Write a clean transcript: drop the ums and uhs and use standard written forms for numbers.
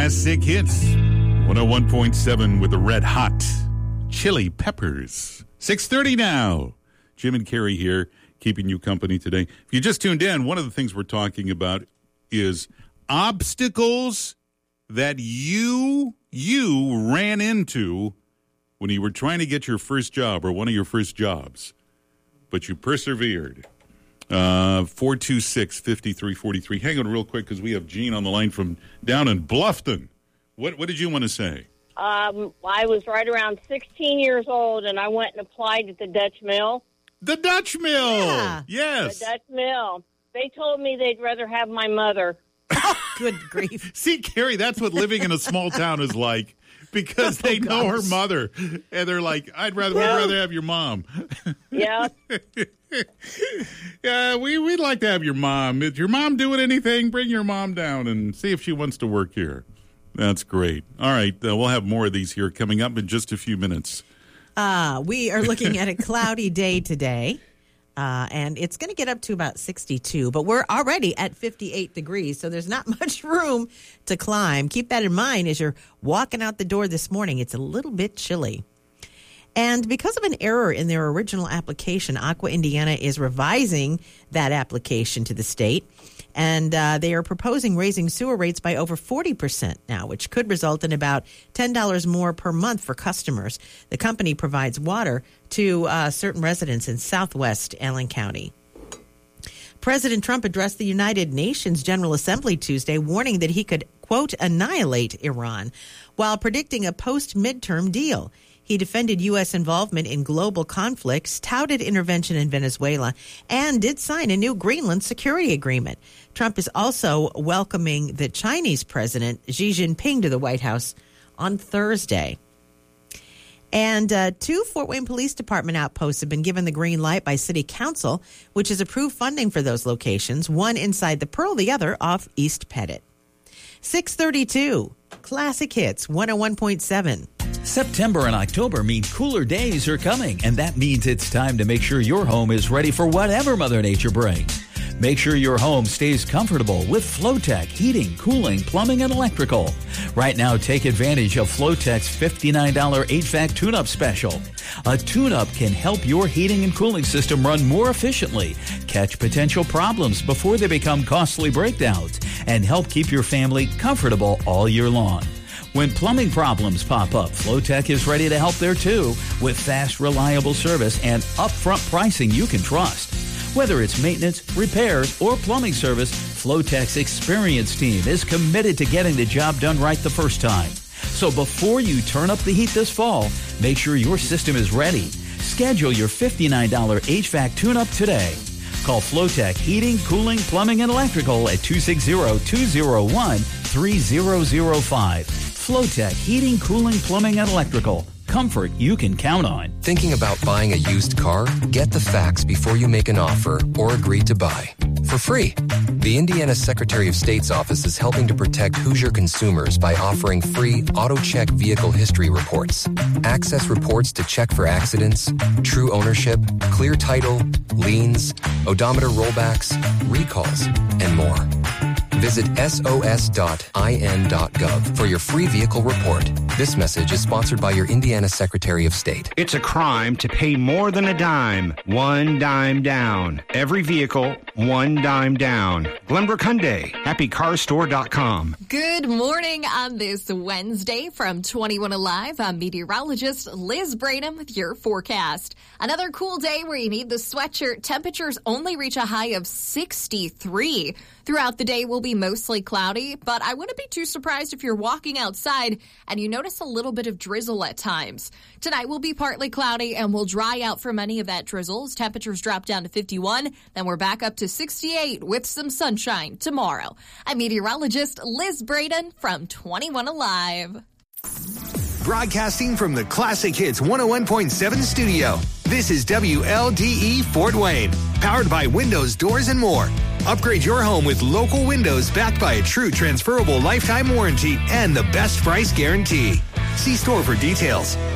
Classic Hits 101.7 with the Red Hot Chili Peppers. 6:30 now. Jim and Carrie here, keeping you company today. If you just tuned in, one of the things we're talking about is obstacles that you ran into when you were trying to get your first job or one of your first jobs, but you persevered. 426-5343. Hang on real quick because we have Gene on the line from down in Bluffton. What did you want to say? I was right around 16 years old, and I went and applied at the Dutch Mill. The Dutch Mill! Yeah. Yes. The Dutch Mill. They told me they'd rather have my mother. Good grief. See, Carrie, that's what living in a small town is like. Because they know her mother, and they're like, we'd rather have your mom. Yeah. Yeah, we'd like to have your mom. Is your mom doing anything? Bring your mom down and see if she wants to work here. That's great. All right, we'll have more of these here coming up in just a few minutes. We are looking at a cloudy day today, and it's going to get up to about 62, but we're already at 58 degrees, so there's not much room to climb. Keep that in mind as you're walking out the door this morning. It's a little bit chilly. And because of an error in their original application, Aqua Indiana is revising that application to the state. And they are proposing raising sewer rates by over 40% now, which could result in about $10 more per month for customers. The company provides water to certain residents in southwest Allen County. President Trump addressed the United Nations General Assembly Tuesday, warning that he could, quote, annihilate Iran, while predicting a post-midterm deal. He defended U.S. involvement in global conflicts, touted intervention in Venezuela, and did sign a new Greenland security agreement. Trump is also welcoming the Chinese president, Xi Jinping, to the White House on Thursday. And 2 Fort Wayne Police Department outposts have been given the green light by City Council, which has approved funding for those locations, one inside the Pearl, the other off East Pettit. 632, Classic Hits 101.7. September and October mean cooler days are coming, and that means it's time to make sure your home is ready for whatever Mother Nature brings. Make sure your home stays comfortable with Flowtech heating, cooling, plumbing, and electrical. Right now, take advantage of Flowtech's $59 HVAC tune-up special. A tune-up can help your heating and cooling system run more efficiently, catch potential problems before they become costly breakdowns, and help keep your family comfortable all year long. When plumbing problems pop up, Flowtech is ready to help there too, with fast, reliable service and upfront pricing you can trust. Whether it's maintenance, repairs, or plumbing service, Flowtech's experienced team is committed to getting the job done right the first time. So before you turn up the heat this fall, make sure your system is ready. Schedule your $59 HVAC tune-up today. Call Flowtech Heating, Cooling, Plumbing, and Electrical at 260-201-3005. Flowtech Heating, Cooling, Plumbing, and Electrical. Comfort you can count on. Thinking about buying a used car? Get the facts before you make an offer or agree to buy. For free. The Indiana Secretary of State's office is helping to protect Hoosier consumers by offering free auto-check vehicle history reports. Access reports to check for accidents, true ownership, clear title, liens, odometer rollbacks, recalls, and more. Visit sos.in.gov for your free vehicle report. This message is sponsored by your Indiana Secretary of State. It's a crime to pay more than a dime. One dime down. Every vehicle, one dime down. Glenbrook Hyundai, happycarstore.com. Good morning on this Wednesday from 21 Alive. I'm meteorologist Liz Braden with your forecast. Another cool day where you need the sweatshirt. Temperatures only reach a high of 63. Throughout the day will be mostly cloudy, but I wouldn't be too surprised if you're walking outside and you notice a little bit of drizzle at times. Tonight will be partly cloudy and will dry out from any of that drizzle as temperatures drop down to 51. Then we're back up to 68 with some sunshine tomorrow. I'm meteorologist Liz Braden from 21 Alive. Broadcasting from the Classic Hits 101.7 studio. This is WLDE Fort Wayne, powered by Windows, Doors, and more. Upgrade your home with local windows backed by a true transferable lifetime warranty and the best price guarantee. See store for details.